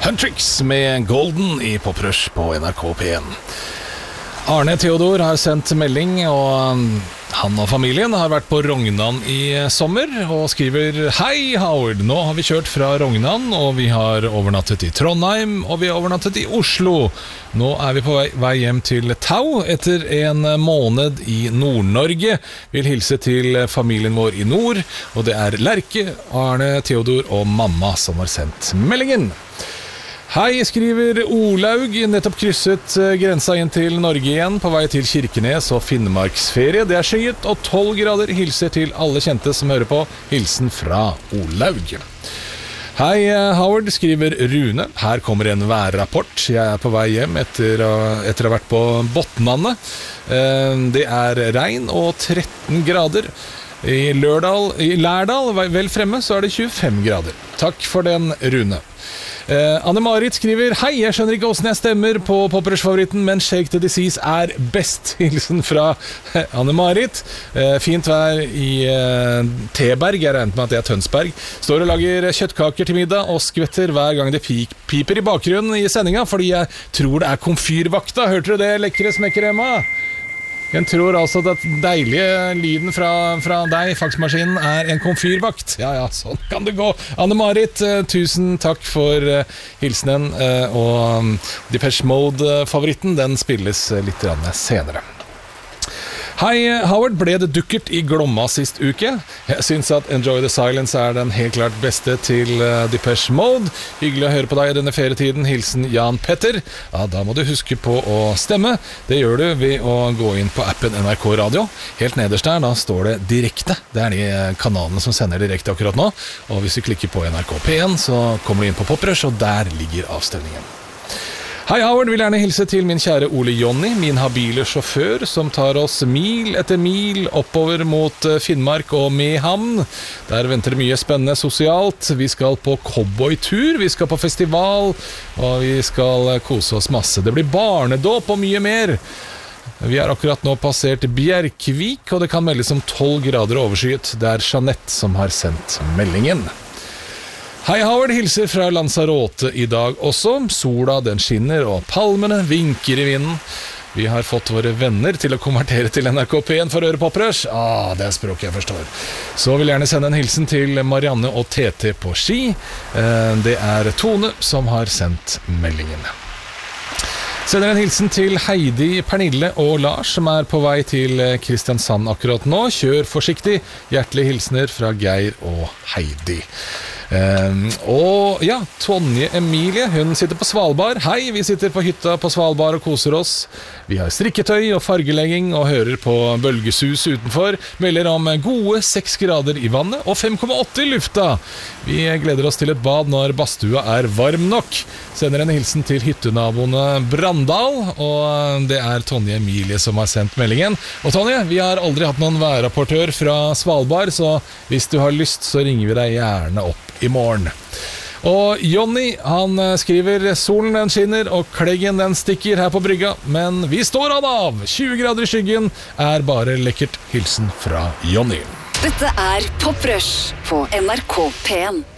Huntrix med Golden i Poprush på NRK P1. Arne Theodor har sendt melding, og han og familien har vært på Rognan i sommer, og skriver: Hei Howard, nå har vi kjørt fra Rognan, og vi har overnattet i Trondheim, og vi har overnattet i Oslo. Nå er vi på vei hjem til Tau etter en måned i Nord-Norge. Vil hilse til familien vår i nord, og det er Lerke, Arne Theodor og mamma som har sendt meldingen. Hei, skriver Olaug, nettopp krysset grensa inn til Norge igjen, på vei til Kirkenes og Finnmarksferie. Det er skyet og 12 grader, hilser til alle kjente som hører på. Hilsen fra Olaug. Hei Howard, skriver Rune. Her kommer en værrapport. Jeg er på vei hjem etter å ha vært på Botnane. Det er regn og 13 grader. I Lærdal, vel fremme, så er det 25 grader. Takk for den, Rune. Anne-Marit skriver: Hei, jeg skjønner ikke hvordan jeg stemmer på Poprush-favoritten, men Shake the Disease er best. Hilsen fra Anne-Marit. Fint vær i Teberg, jeg regnet med at det er Tønsberg. Står og lager kjøttkaker til middag og skvetter hver gang det piper i bakgrunnen i sendinga, fordi jeg tror det er komfyrvakta. Hørte du det, lekre smekkeremma? Jeg tror altså at den deilige lyden fra deg, faksmaskinen, er en komfyrvakt. Ja, sånn kan det gå. Anne-Marit, tusen takk for hilsenen, og Depeche Mode-favoritten, den spilles litt senere. Hei Howard, ble det dukkert i Glomma sist uke? Jeg synes at Enjoy the Silence er den helt klart beste til Depeche Mode. Hyggelig å høre på deg i denne ferietiden. Hilsen Jan Petter. Ja, da må du huske på å stemme. Det gjør du ved å gå inn på appen NRK Radio. Helt nederst der, da står det direkte. Det er de kanalene som sender direkte akkurat nå. Og hvis du klikker på NRK P1, så kommer du inn på Poprush, og der ligger avstemningen. Hei Howard, vil gjerne hilse til min kjære Ole Jonny, min habile sjåfør, som tar oss mil etter mil oppover mot Finnmark og Mehamn. Der venter det mye spennende sosialt. Vi skal på cowboytur, vi skal på festival, og vi skal kose oss masse. Det blir barnedåp og mye mer. Vi har akkurat nå passert Bjerkvik, og det kan meldes om 12 grader overskyet. Det er Jeanette som har sendt meldingen. Hei Howard, hilser fra Lanzarote i dag også. Sola den skinner og palmene vinker i vinden. Vi har fått våre venner til å konvertere til NRK P1 for å høre Poprush. Det er språk jeg forstår. Så vil jeg gjerne sende en hilsen til Marianne og TT på ski. Det er Tone som har sendt meldingen. Sender en hilsen til Heidi, Pernille og Lars, som er på vei til Kristiansand akkurat nå. Kjør forsiktig. Hjertelige hilsner fra Geir og Heidi. Og ja, Tonje Emilie, hun sitter på Svalbard. Hei, vi sitter på hytta på Svalbard og koser oss. Vi har strikketøy og fargelegging og hører på bølgesus utenfor. Melder om gode 6 grader i vannet og 5,8 i lufta. Vi gleder oss til et bad når badstua er varm nok. Sender en hilsen til hyttenaboene Brandal, og det er Tonje Emilie som har sendt meldingen. Og Tonje, vi har aldri hatt noen værrapportør fra Svalbard, så hvis du har lyst så ringer vi deg gjerne opp i morgen. Og Jonny, han skriver: Solen den skinner og kleggen den stikker her på brygga, men vi står av! 20 grader i skyggen er bare lekkert. Hilsen fra Jonny. Dette er Poprush på NRK P1.